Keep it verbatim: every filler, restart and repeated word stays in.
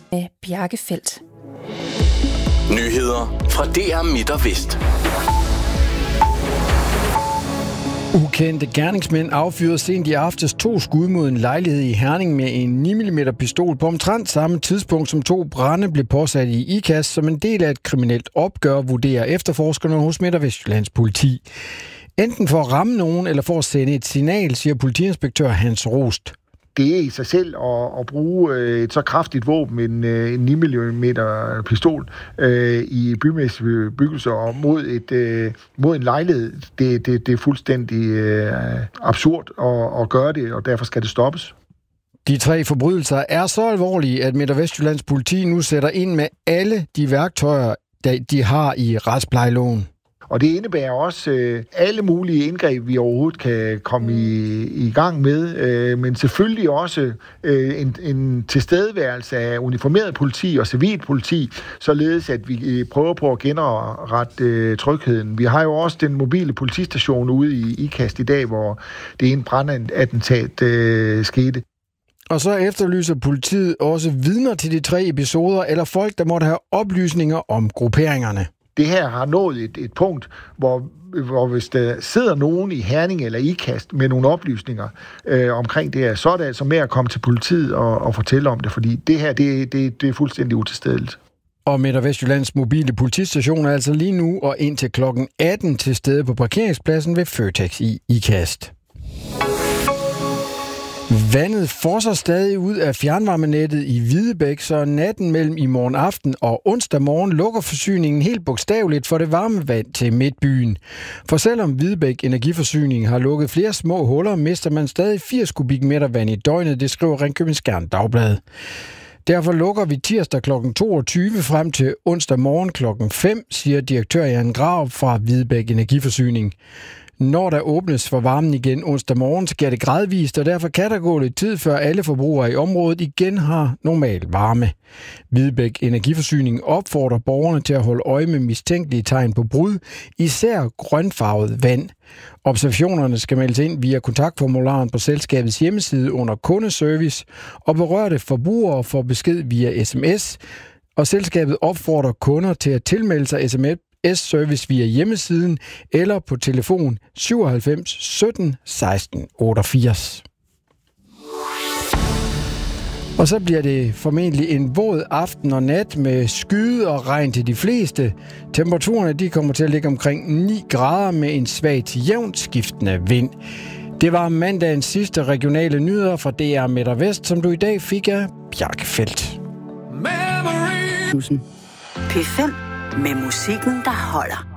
Med Bjarke Feldt. Nyheder fra D R Midt og Vest. Ukendte gerningsmænd affyrede sent i aftes to skud mod en lejlighed i Herning med en ni millimeter pistol på omtrent samme tidspunkt, som to brande blev påsat i Ikast som en del af et kriminelt opgør, vurderer efterforskerne hos Midt- og Vestjyllands politi. Enten for at ramme nogen eller for at sende et signal, siger politiinspektør Hans Rost. Det er i sig selv at, at bruge et så kraftigt våben, en, en ni millimeter pistol, øh, i bymæssige byggelser og mod, et, øh, mod en lejlighed. Det, det, det er fuldstændig øh, absurd at, at gøre det, og derfor skal det stoppes. De tre forbrydelser er så alvorlige, at Midt- og Vestjyllands politi nu sætter ind med alle de værktøjer, de har i retsplejeloven. Og det indebærer også øh, alle mulige indgreb, vi overhovedet kan komme i, i gang med, øh, men selvfølgelig også øh, en, en tilstedeværelse af uniformeret politi og civilt politi, således at vi øh, prøver på at genoprette øh, trygheden. Vi har jo også den mobile politistation ude i Ikast i dag, hvor det ene brandattentat øh, skete. Og så efterlyser politiet også vidner til de tre episoder, eller folk, der måtte have oplysninger om grupperingerne. Det her har nået et, et punkt, hvor, hvor hvis der sidder nogen i Herning eller Ikast med nogle oplysninger øh, omkring det her, så er det altså med at komme til politiet og, og fortælle om det, fordi det her, det, det, det er fuldstændig utilstedeligt. Og Midt- og Vestjyllands mobile politistation er altså lige nu og indtil klokken atten til stede på parkeringspladsen ved Føtex i Ikast. Vandet fosser stadig ud af fjernvarmenettet i Hvidebæk, så natten mellem i morgen aften og onsdag morgen lukker forsyningen helt bogstaveligt for det varme vand til midtbyen. For selvom Hvidebæk Energiforsyning har lukket flere små huller, mister man stadig firs kubikmeter vand i døgnet, det skriver Ringkøbing Skjern Dagblad. Derfor lukker vi tirsdag klokken toogtyve frem til onsdag morgen klokken fem, siger direktør Jan Grav fra Hvidebæk Energiforsyning. Når der åbnes for varmen igen onsdag morgen, sker det gradvist, og derfor kan der gå lidt tid, før alle forbrugere i området igen har normal varme. Hvidebæk Energiforsyning opfordrer borgerne til at holde øje med mistænkelige tegn på brud, især grønfarvet vand. Observationerne skal meldes ind via kontaktformularen på selskabets hjemmeside under kundeservice, og berørte forbrugere får besked via sms, og selskabet opfordrer kunder til at tilmelde sig sms S-service via hjemmesiden eller på telefon syvoghalvfems sytten seksten otteogfirs. Og så bliver det formentlig en våd aften og nat med skyde og regn til de fleste. Temperaturerne de kommer til at ligge omkring ni grader med en svag til jævnt skiftende vind. Det var mandagens sidste regionale nyheder fra D R Midt og Vest, som du i dag fik af Bjarke Feldt. P fem med musikken, der holder.